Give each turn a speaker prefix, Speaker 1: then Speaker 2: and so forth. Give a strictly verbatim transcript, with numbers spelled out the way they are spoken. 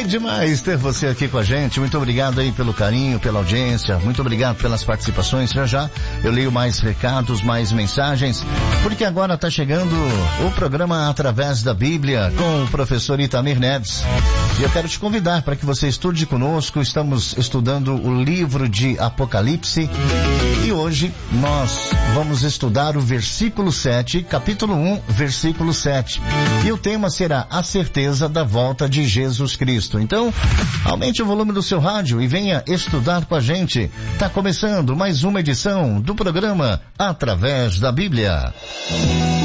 Speaker 1: demais ter você aqui com a gente. Muito obrigado aí pelo carinho, pela audiência. Muito obrigado pelas participações. Já já eu leio mais recados, mais mensagens, porque agora está chegando o programa Através da Bíblia com o professor Itamir Neves. E eu quero te convidar para que você estude conosco. Estamos estudando o livro de Apocalipse e hoje nós vamos estudar o versículo sete, capítulo um, versículo sete. E o tema será a certeza da volta de Jesus Cristo. Então, aumente o volume do seu rádio e venha estudar com a gente. Está começando mais uma edição do programa Através da Bíblia.